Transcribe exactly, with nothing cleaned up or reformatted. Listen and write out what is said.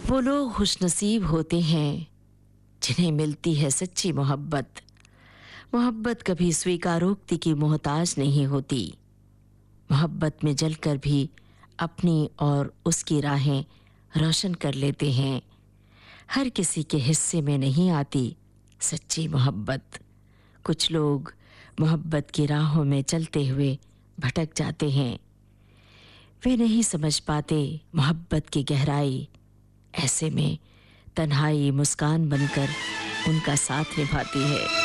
वो लोग खुशनसीब होते हैं जिन्हें मिलती है सच्ची मोहब्बत। मोहब्बत कभी स्वीकारोक्ति की मोहताज नहीं होती। मोहब्बत में जलकर भी अपनी और उसकी राहें रोशन कर लेते हैं। हर किसी के हिस्से में नहीं आती सच्ची मोहब्बत। कुछ लोग मोहब्बत की राहों में चलते हुए भटक जाते हैं। वे नहीं समझ पाते मोहब्बत की गहराई। ऐसे में तन्हाई मुस्कान बनकर उनका साथ निभाती है।